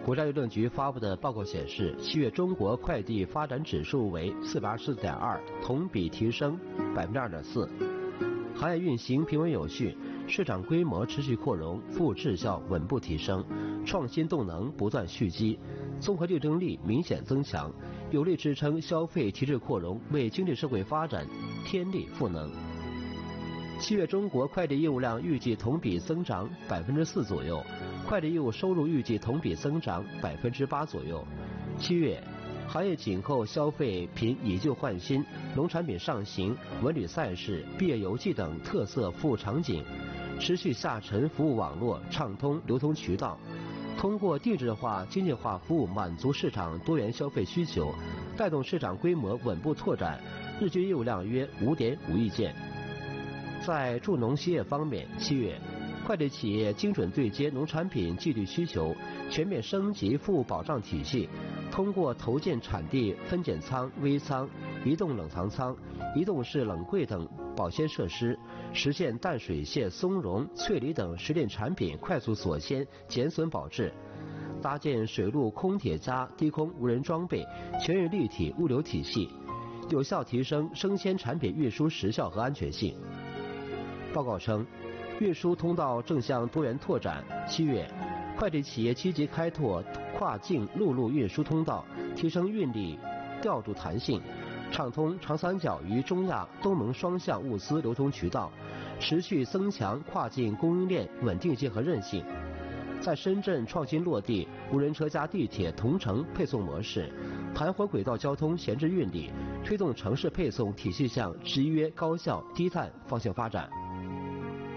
国家邮政局发布的报告显示，7月中国快递发展指数为424.2，同比提升2.4%。行业运行平稳有序，市场规模持续扩容，服务质效稳步提升，创新动能不断蓄积，综合竞争力明显增强，有力支撑消费提质扩容，为经济社会发展添力赋能。7月中国快递业务量预计同比增长4%左右，快递业务收入预计同比增长8%左右。7月，行业紧扣消费品以旧换新、农产品上行、文旅赛事、毕业游记等特色服务场景，持续下沉服务网络，畅通流通渠道，通过定制化、精细化服务满足市场多元消费需求，带动市场规模稳步拓展，日均业务量约5.5亿件。在助农兴业方面，7月，快递企业精准对接农产品季度需求，全面升级服务保障体系，通过投建产地分拣仓、微仓、移动冷藏仓、移动式冷柜等保鲜设施，实现淡水蟹、松茸、脆梨等时令产品快速锁鲜、减损保质。搭建水陆空铁加低空无人装备全域立体物流体系，有效提升生鲜产品运输时效和安全性。报告称，运输通道正向多元拓展。7月，快递企业积极开拓跨境陆路运输通道，提升运力调度弹性，畅通长三角与中亚、东盟双向物资流通渠道，持续增强跨境供应链稳定性和韧性。在深圳创新落地无人车加地铁同城配送模式，盘活轨道交通闲置运力，推动城市配送体系向制约、高效、低碳方向发展。